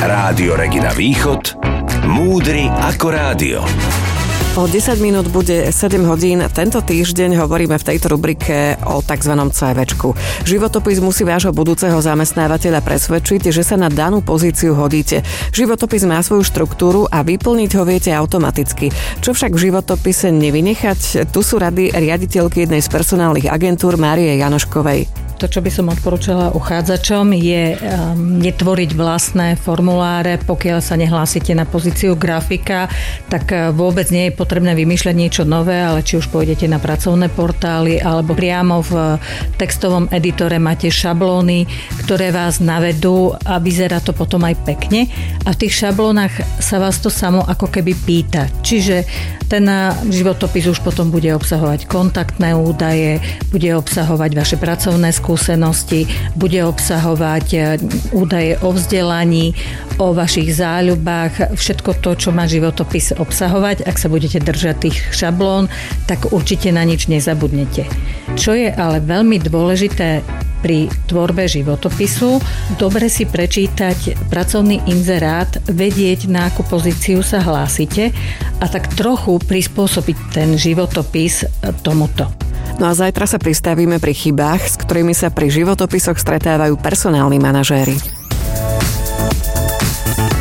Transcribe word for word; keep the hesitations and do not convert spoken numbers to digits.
Rádio Regina Východ. Múdry ako rádio. O desať minút bude sedem hodín. Tento týždeň hovoríme v tejto rubrike o tzv. CVčku. Životopis musí vášho budúceho zamestnávateľa presvedčiť, že sa na danú pozíciu hodíte. Životopis má svoju štruktúru a vyplniť ho viete automaticky. Čo však v životopise nevynechať? Tu sú rady riaditeľky jednej z personálnych agentúr Márie Janoškovej. To, čo by som odporúčala uchádzačom, je um, netvoriť vlastné formuláre. Pokiaľ sa nehlásite na pozíciu grafika, tak uh, vôbec nie je potrebné vymýšľať niečo nové, ale či už pôjdete na pracovné portály, alebo priamo v textovom editore máte šablóny, ktoré vás navedú a vyzerá to potom aj pekne. A v tých šablónach sa vás to samo ako keby pýta. Čiže ten životopis už potom bude obsahovať kontaktné údaje, bude obsahovať vaše pracovné skúsenosti, bude obsahovať údaje o vzdelaní, o vašich záľubách, všetko to, čo má životopis obsahovať. Ak sa budete držať tých šablón, tak určite na nič nezabudnete. Čo je ale veľmi dôležité pri tvorbe životopisu, dobre si prečítať pracovný inzerát, vedieť, na akú pozíciu sa hlásite a tak trochu prispôsobiť ten životopis tomuto. No a zajtra sa pristavíme pri chybách, s ktorými sa pri životopisoch stretávajú personálni manažéri.